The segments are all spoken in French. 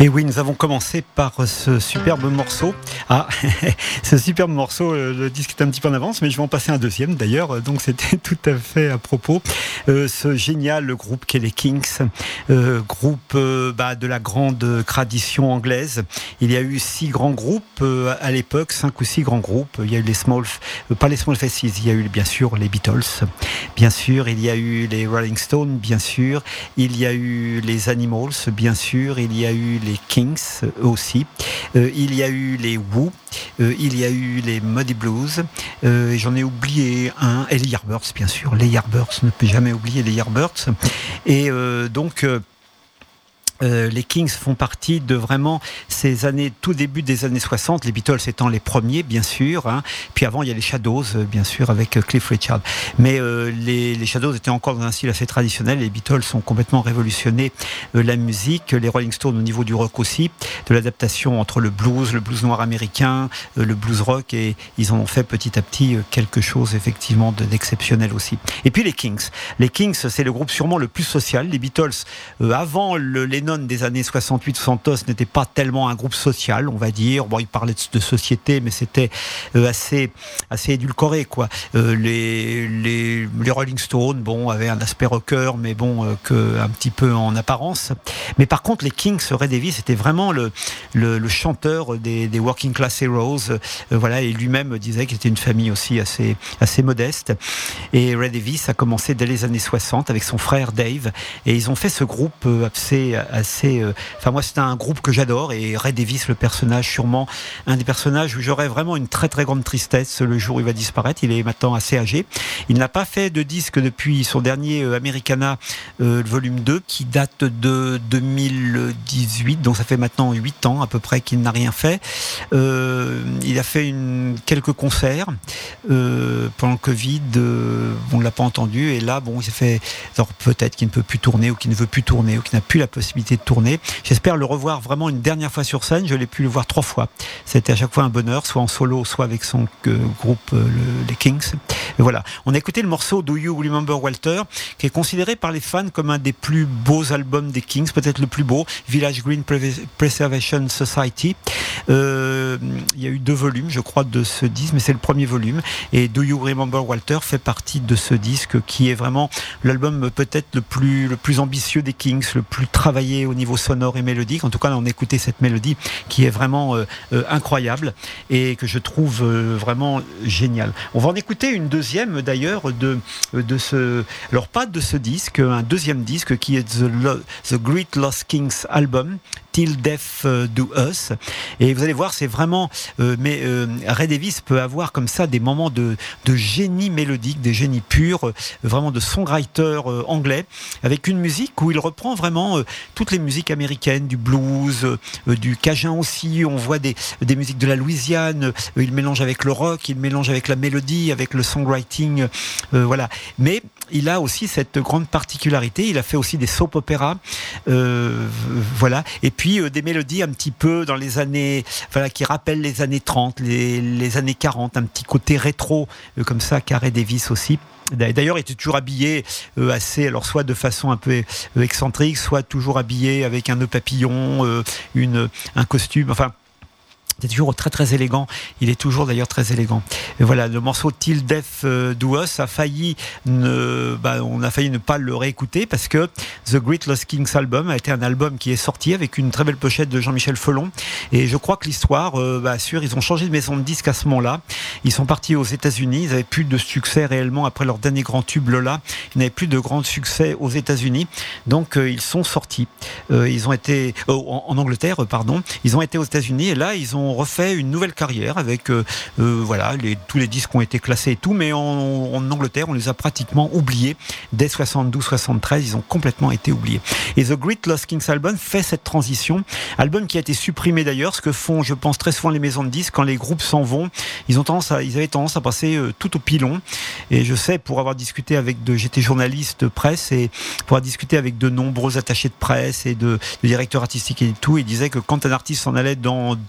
Et oui, nous avons commencé par ce superbe morceau. Ah, ce superbe morceau, le disque est un petit peu en avance, mais je vais en passer un deuxième d'ailleurs, donc c'était tout à fait à propos. Ce génial groupe qu'est les Kinks, groupe de la grande tradition anglaise. Il y a eu 6 grands groupes à l'époque, 5 ou 6 grands groupes. Il y a eu pas les Small Faces, il y a eu bien sûr les Beatles, bien sûr, il y a eu les Rolling Stones, bien sûr, il y a eu les Animals, bien sûr, il y a eu les Kings aussi, il y a eu les Who, il y a eu les Muddy Blues, j'en ai oublié un, et les Yardbirds, bien sûr, les Yardbirds, ne peut jamais oublier les Yardbirds, et donc les Kings font partie de vraiment ces années, tout début des années 60, les Beatles étant les premiers, bien sûr, hein. Puis avant, il y a les Shadows, bien sûr, avec Cliff Richard. Mais les Shadows étaient encore dans un style assez traditionnel. Les Beatles ont complètement révolutionné la musique. Les Rolling Stones au niveau du rock aussi, de l'adaptation entre le blues noir américain, le blues rock, et ils en ont fait petit à petit quelque chose, effectivement, d'exceptionnel aussi. Et puis les Kings. Les Kings, c'est le groupe sûrement le plus social. Les Beatles, avant le Lennon des années 68-69 n'était pas tellement un groupe social, on va dire. Bon, ils parlaient de société, mais c'était assez édulcoré, quoi. Les Rolling Stones, bon, avaient un aspect rocker, mais bon, un petit peu en apparence. Mais par contre, les Kings, Ray Davies, c'était vraiment le chanteur des Working Class Heroes. Voilà, et lui-même disait qu'il était une famille aussi assez modeste. Et Ray Davies a commencé dès les années 60 avec son frère Dave, et ils ont fait ce groupe moi, c'est un groupe que j'adore, et Ray Davies, le personnage, sûrement un des personnages où j'aurais vraiment une très très grande tristesse le jour où il va disparaître. Il est maintenant assez âgé. Il n'a pas fait de disque depuis son dernier Americana, le volume 2, qui date de 2018, donc ça fait maintenant 8 ans à peu près qu'il n'a rien fait. Il a fait quelques concerts pendant le Covid, on ne l'a pas entendu, et là, bon, il s'est fait, alors peut-être qu'il ne peut plus tourner, ou qu'il ne veut plus tourner, ou qu'il n'a plus la possibilité de tourner. J'espère le revoir vraiment une dernière fois sur scène. Je l'ai pu le voir 3 fois. C'était à chaque fois un bonheur, soit en solo, soit avec son groupe, les Kings. Et voilà. On a écouté le morceau Do You Remember Walter, qui est considéré par les fans comme un des plus beaux albums des Kings, peut-être le plus beau, Village Green Preservation Society. Il y a eu 2 volumes, je crois, de ce disque, mais c'est le premier volume. Et Do You Remember Walter fait partie de ce disque, qui est vraiment l'album peut-être le plus ambitieux des Kings, le plus travaillé au niveau sonore et mélodique. En tout cas, on a écouté cette mélodie qui est vraiment incroyable, et que je trouve vraiment géniale. On va en écouter une deuxième d'ailleurs de ce, alors pas de ce disque, un deuxième disque qui est The Great Lost Kings Album, Till Death Do Us. Et vous allez voir, c'est vraiment Ray Davies peut avoir comme ça des moments de génie mélodique, des génies purs, vraiment de songwriter anglais, avec une musique où il reprend vraiment toutes les musiques américaines, du blues, du cajun aussi. On voit des musiques de la Louisiane. Il mélange avec le rock, il mélange avec la mélodie, avec le songwriting, voilà. Mais il a aussi cette grande particularité. Il a fait aussi des soap opéras, voilà. Et puis des mélodies un petit peu dans les années, voilà, qui rappellent les années 30, les années 40, un petit côté rétro, comme ça, Ray Davies aussi. D'ailleurs, il était toujours habillé assez, alors soit de façon un peu excentrique, soit toujours habillé avec un nœud papillon, un costume, enfin. C'est toujours très très élégant. Il est toujours d'ailleurs très élégant. Et voilà, le morceau Till Death Do Us a failli on a failli ne pas le réécouter, parce que The Great Lost Kings Album a été un album qui est sorti avec une très belle pochette de Jean-Michel Felon. Et je crois que l'histoire, ils ont changé de maison de disque à ce moment-là. Ils sont partis aux États-Unis. Ils n'avaient plus de succès réellement après leur dernier grand tube Lola. Ils n'avaient plus de grand succès aux États-Unis. Donc ils sont sortis. Ils ont été en Angleterre, pardon. Ils ont été aux États-Unis, et là ils ont refait une nouvelle carrière avec tous les disques ont été classés et tout, mais en Angleterre on les a pratiquement oubliés dès 72-73. Ils ont complètement été oubliés, et The Great Lost Kings Album fait cette transition, album qui a été supprimé d'ailleurs, ce que font, je pense, très souvent les maisons de disques quand les groupes s'en vont. Ils avaient tendance à passer tout au pilon, et je sais, pour avoir discuté j'étais journaliste presse, et pour avoir discuté avec de nombreux attachés de presse et de directeurs artistiques et tout, ils disaient que quand un artiste s'en allait dans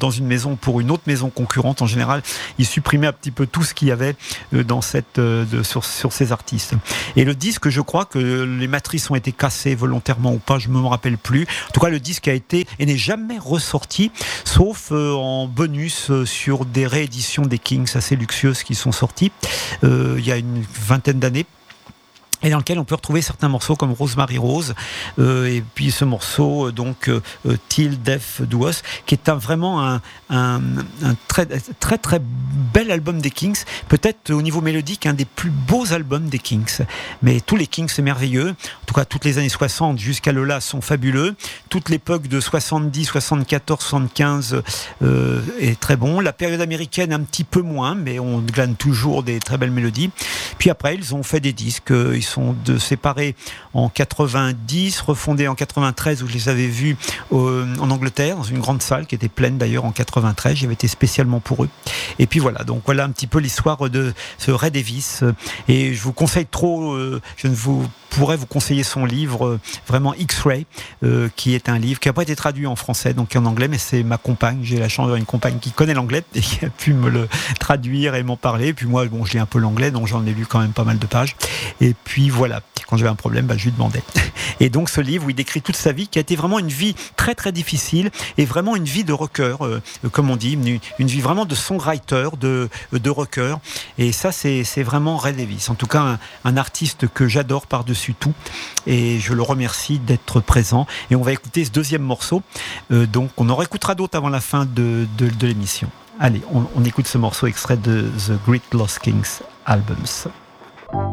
dans une maison pour une autre maison concurrente, en général, il supprimait un petit peu tout ce qu'il y avait dans sur ces artistes. Et le disque, je crois que les matrices ont été cassées volontairement ou pas, je ne me rappelle plus. En tout cas, le disque a été et n'est jamais ressorti, sauf en bonus sur des rééditions des Kings assez luxueuses qui sont sorties il y a une vingtaine d'années, et dans lequel on peut retrouver certains morceaux comme Rosemary Rose, et puis ce morceau Till Death Do Us, qui est vraiment un très, très très bel album des Kings, peut-être au niveau mélodique un des plus beaux albums des Kings. Mais tous les Kings c'est merveilleux, en tout cas toutes les années 60 jusqu'à Lola sont fabuleux, toute l'époque de 70, 74, 75 est très bon, la période américaine un petit peu moins, mais on glane toujours des très belles mélodies. Puis après ils ont fait des disques, ils sont séparés en 90, refondés en 93 où je les avais vus en Angleterre dans une grande salle qui était pleine d'ailleurs en 93, j'avais été spécialement pour eux. Et puis voilà, donc voilà un petit peu l'histoire de ce Ray Davies, et je vous conseille pourrais vous conseiller son livre vraiment X-Ray, qui est un livre qui n'a pas été traduit en français, donc en anglais, mais c'est ma compagne, j'ai la chance d'avoir une compagne qui connaît l'anglais et qui a pu me le traduire et m'en parler. Et puis moi, bon, je lis un peu l'anglais, donc j'en ai lu quand même pas mal de pages. Et puis voilà, quand j'avais un problème, je lui demandais. Et donc ce livre où il décrit toute sa vie, qui a été vraiment une vie très très difficile, et vraiment une vie de rocker, comme on dit, une vie vraiment de songwriter, de rocker. Et ça, c'est vraiment Ray Davies. En tout cas, un artiste que j'adore par-dessus tout, et je le remercie d'être présent. Et on va écouter ce deuxième morceau, donc on en réécoutera d'autres avant la fin de l'émission. Allez, on écoute ce morceau extrait de The Great Lost Kings Albums.